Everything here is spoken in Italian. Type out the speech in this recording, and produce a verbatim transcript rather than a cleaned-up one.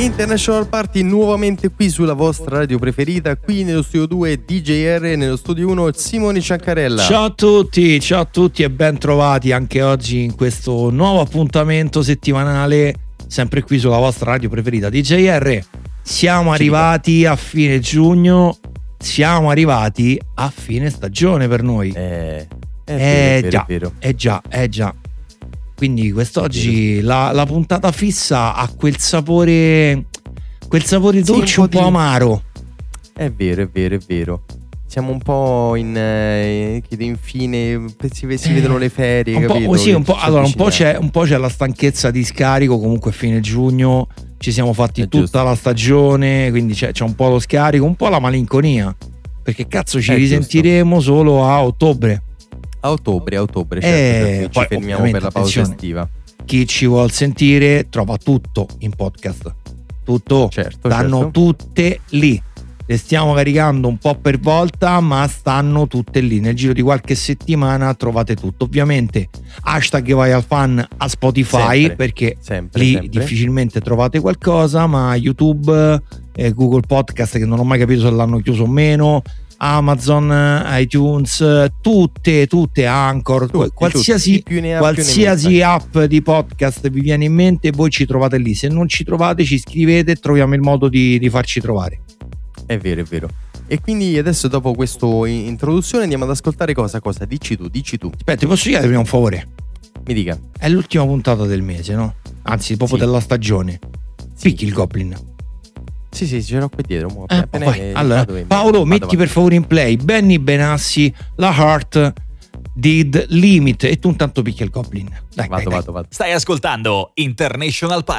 International Party nuovamente qui sulla vostra radio preferita, qui nello studio due D J R e nello studio uno Simone Ciancarella. Ciao a tutti, ciao a tutti e ben trovati anche oggi in questo nuovo appuntamento settimanale, sempre qui sulla vostra radio preferita D J R. Siamo arrivati a fine giugno, siamo arrivati a fine stagione per noi. Eh, è eh vero, già, è vero. eh già, eh già. Quindi quest'oggi la, la puntata fissa ha quel sapore, quel sapore dolce, sì, un, un po' di... amaro. È vero, è vero, è vero. Siamo un po' in eh, che infine si, si vedono le ferie, un capito? Po', sì, un po', allora un po' c'è un po' c'è la stanchezza di scarico, comunque fine giugno ci siamo fatti è tutta giusto. La stagione, quindi c'è, c'è un po' lo scarico, un po' la malinconia, perché cazzo ci è risentiremo giusto. Solo a ottobre. A ottobre, a ottobre, certo, eh, ci poi, fermiamo per la pausa estiva. Chi ci vuol sentire trova tutto in podcast, tutto, certo, stanno certo. tutte lì. Le stiamo caricando un po' per volta, ma stanno tutte lì. Nel giro di qualche settimana trovate tutto. Ovviamente hashtag vai al fan a Spotify, sempre, perché sempre, lì sempre. difficilmente trovate qualcosa, ma YouTube, eh, Google Podcast, che non ho mai capito se l'hanno chiuso o meno, Amazon, iTunes, tutte, tutte, Anchor, tutti, qualsiasi, tutti, ne ha, qualsiasi app di podcast vi viene in mente, voi ci trovate lì. Se non ci trovate, ci scrivete e troviamo il modo di, di farci trovare. È vero, è vero. E quindi adesso, dopo questa introduzione, andiamo ad ascoltare cosa? Cosa? Dici tu, dici tu. Aspetta, ti posso chiedere prima un favore? Mi dica. È l'ultima puntata del mese, no? Anzi, proprio sì. Della stagione. Sì. Picchi il Goblin. Sì, sì, ce l'ho qui dietro. Mo, eh, appena poi, allora, vado, Paolo, vado, metti vado. Per favore in play Benny Benassi, La Heart Did Limit, e tu intanto picchia il Goblin. Dai, vado, dai, vado, dai. vado. Stai ascoltando International Party.